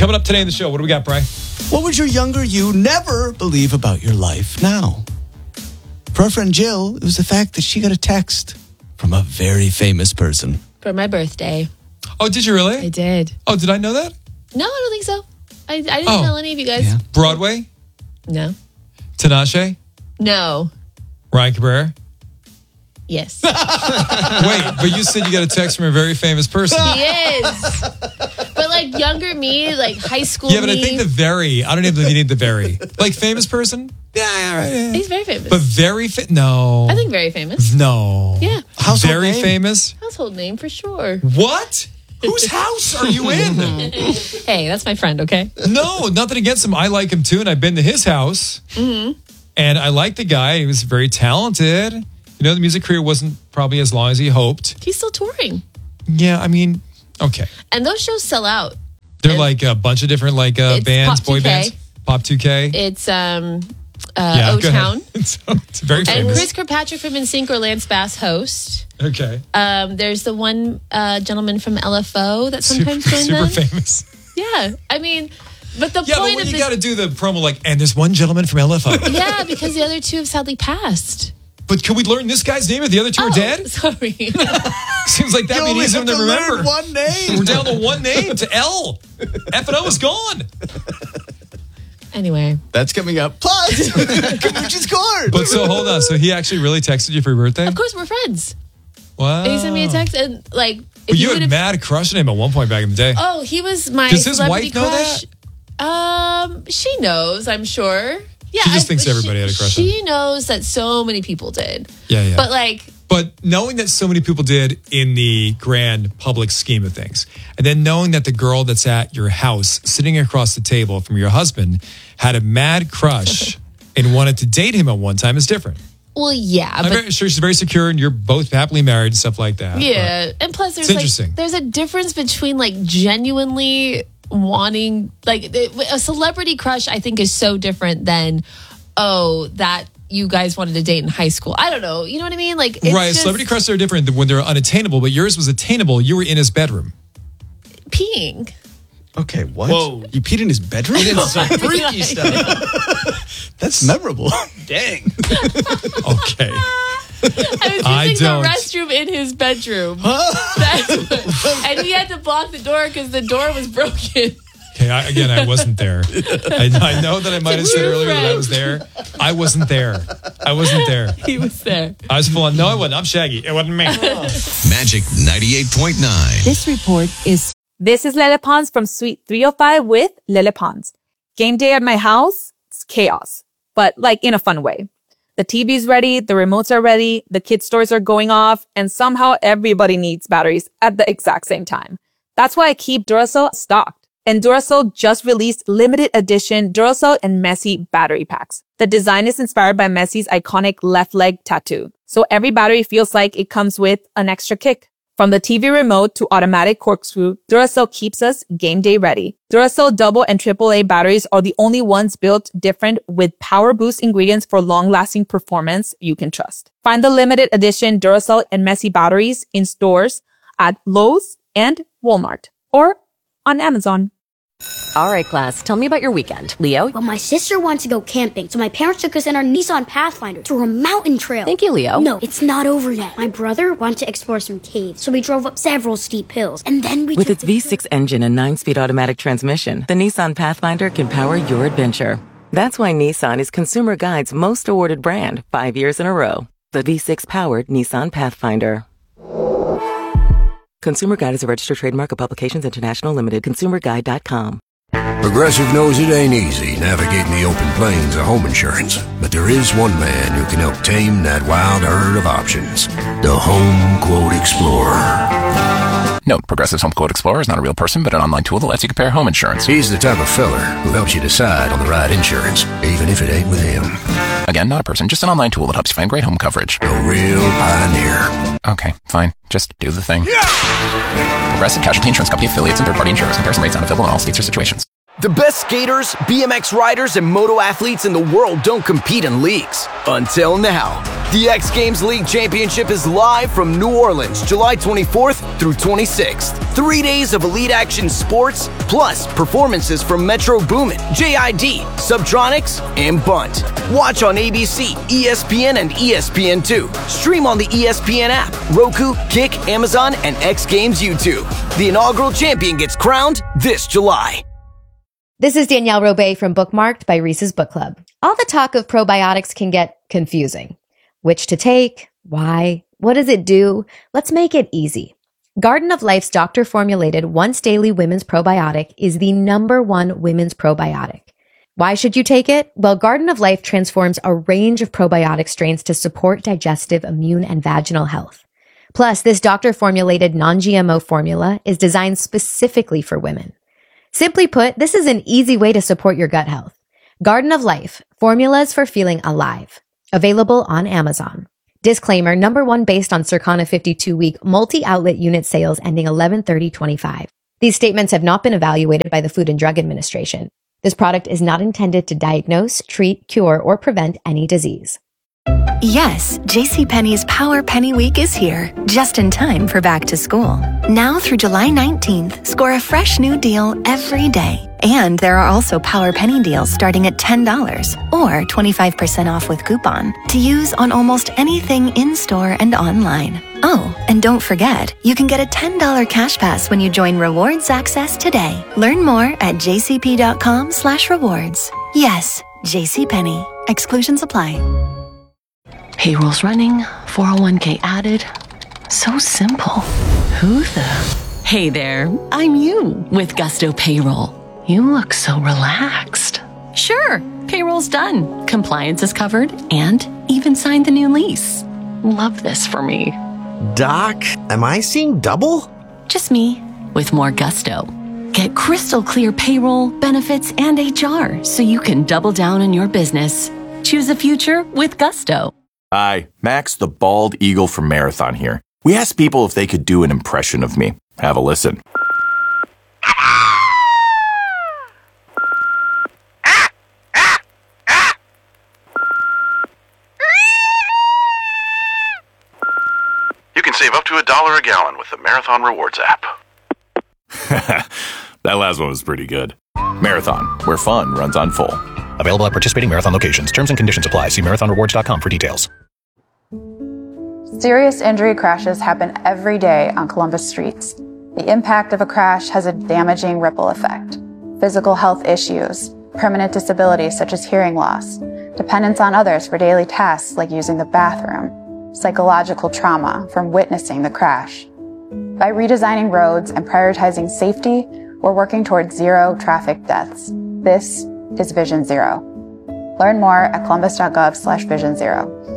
Coming up today in the show, what do we got, Bri? What would your younger you never believe about your life now? For our friend Jill, it was the fact that she got a text from a very famous person. For my birthday. Oh, did you really? I did. Oh, did I know that? No, I don't think so. I didn't tell any of you guys. Yeah. Broadway? No. Tinashe? No. Ryan Cabrera? Yes. Wait, but you said you got a text from a very famous person. He is. But like younger me, like high school Yeah, but me. I think I don't even think you need the very. Like famous person? Yeah, right. He's very famous. But no. I think very famous. No. Yeah. Household Very name? famous? Household name for sure. What? Whose house are you in? Hey, that's my friend, okay? No, nothing against him. I like him too, and I've been to his house. Mm-hmm. And I like the guy. He was very talented. You know, the music career wasn't probably as long as he hoped. He's still touring. Yeah, I mean, okay. And those shows sell out. They're like a bunch of different bands, Pop boy 2K. bands. Pop 2K. It's go O-Town. ahead. It's very And famous. Chris Kirkpatrick from NSYNC or Lance Bass host. Okay. There's the one gentleman from LFO that sometimes joins super them. famous. Yeah, I mean, but the Yeah, but point when of you this, got to do the promo and there's one gentleman from LFO. yeah, because the other two have sadly passed. But can we learn this guy's name if the other two are dead? Sorry. Seems like that'd be easier to remember. Learn one name. We're down to one name, to L. F and O is gone. Anyway, That's coming up. Plus, Kabuchi scored. But so hold on. So he actually really texted you for your birthday? of course we're friends. Wow. And he sent me a text and like, if But you would've- had mad crush on him at one point back in the day. Oh, he was my Does his celebrity wife know crush. She knows, I'm sure. Yeah, She just thinks everybody had a crush on She knows that so many people did. Yeah. But like, But knowing that so many people did in the grand public scheme of things, and then knowing that the girl that's at your house sitting across the table from your husband had a mad crush and wanted to date him at one time is different. well, yeah, I'm but very sure she's very secure and you're both happily married and stuff like that. yeah, and plus It's interesting. there's a difference between like genuinely wanting like a celebrity crush. I think is so different than that you guys wanted to date in high school. I don't know, you know what I mean? Like, it's Right, just celebrity crushes are different than when they're unattainable, but yours was attainable. You were in his bedroom. peeing. Okay, what? Whoa. You peed in his bedroom? Some freaky stuff. That's memorable. Dang. Okay. I was using don't. the restroom in his bedroom. And he had to block the door because the door was broken. Okay, I wasn't there. I know that I might have said earlier that I was there. I wasn't there. He was there. I was full on, no, I wasn't. I'm Shaggy. It wasn't me. Magic 98.9. This report is This is Lele Pons from Suite 305 with Lele Pons. Game day at my house, it's chaos, but like in a fun way. The TV's ready, the remotes are ready, the kids' toys are going off, and somehow everybody needs batteries at the exact same time. That's why I keep Duracell stocked. And Duracell just released limited edition Duracell and Messi battery packs. The design is inspired by Messi's iconic left leg tattoo. So every battery feels like it comes with an extra kick. From the TV remote to automatic corkscrew, Duracell keeps us game day ready. Duracell double and AAA batteries are the only ones built different with power boost ingredients for long-lasting performance you can trust. Find the limited edition Duracell and Messi batteries in stores at Lowe's and Walmart or on Amazon. All right, class, tell me about your weekend. Leo? Well, my sister wanted to go camping, so my parents took us in our Nissan Pathfinder to a mountain trail. Thank you, Leo. No, it's not over yet. My brother wanted to explore some caves, so we drove up several steep hills, and then we With took its V6 engine and 9-speed automatic transmission, the Nissan Pathfinder can power your adventure. That's why Nissan is Consumer Guide's most awarded brand 5 years in a row. The V6-powered Nissan Pathfinder. Consumer Guide is a registered trademark of Publications International Limited. ConsumerGuide.com. Progressive knows it ain't easy navigating the open plains of home insurance, but there is one man who can help tame that wild herd of options. The Home Quote Explorer. Note, Progressive's Home Quote Explorer is not a real person, but an online tool that lets you compare home insurance. He's the type of feller who helps you decide on the right insurance, even if it ain't with him. Again, not a person, just an online tool that helps you find great home coverage. A real pioneer. Okay, fine. Just do the thing. Progressive Casualty Insurance Company affiliates and third-party insurers. Comparison rates not available in all states or situations. The best skaters, BMX riders, and moto athletes in the world don't compete in leagues. Until now. The X Games League Championship is live from New Orleans, July 24th through 26th. 3 days of elite action sports, plus performances from Metro Boomin, JID, Subtronics, and Bunt. Watch on ABC, ESPN, and ESPN2. Stream on the ESPN app, Roku, Kick, Amazon, and X Games YouTube. The inaugural champion gets crowned this July. This is Danielle Robay from Bookmarked by Reese's Book Club. All the talk of probiotics can get confusing. Which to take? Why? What does it do? Let's make it easy. Garden of Life's doctor-formulated once daily women's probiotic is the #1 women's probiotic. Why should you take it? Well, Garden of Life transforms a range of probiotic strains to support digestive, immune, and vaginal health. Plus, this doctor-formulated non-GMO formula is designed specifically for women. Simply put, this is an easy way to support your gut health. Garden of Life, formulas for feeling alive. Available on Amazon. Disclaimer, #1 based on Circana 52-week multi-outlet unit sales ending 11/30/25. These statements have not been evaluated by the Food and Drug Administration. This product is not intended to diagnose, treat, cure, or prevent any disease. Yes, JCPenney's Power Penny Week is here, just in time for back to school. Now through July 19th, score a fresh new deal every day. And there are also Power Penny deals starting at $10 or 25% off with coupon to use on almost anything in-store and online. Oh, and don't forget, you can get a $10 cash pass when you join Rewards Access today. Learn more at jcp.com/rewards. Yes, JCPenney. Exclusions apply. Payroll's running, 401k added. So simple. Who the? Hey there, I'm you with Gusto Payroll. You look so relaxed. Sure, payroll's done. Compliance is covered and even signed the new lease. Love this for me. Doc, am I seeing double? Just me with more gusto. Get crystal clear payroll, benefits, and HR so you can double down in your business. Choose a future with Gusto. Hi, Max the Bald Eagle from Marathon here. We asked people if they could do an impression of me. Have a listen. You can save up to $1 a gallon with the Marathon Rewards app. That last one was pretty good. Marathon, where fun runs on full. Available at participating Marathon locations. Terms and conditions apply. See marathonrewards.com for details. Serious injury crashes happen every day on Columbus streets. The impact of a crash has a damaging ripple effect. Physical health issues, permanent disabilities such as hearing loss, dependence on others for daily tasks like using the bathroom, psychological trauma from witnessing the crash. By redesigning roads and prioritizing safety, we're working towards zero traffic deaths. This is Vision Zero. Learn more at columbus.gov/Vision Zero.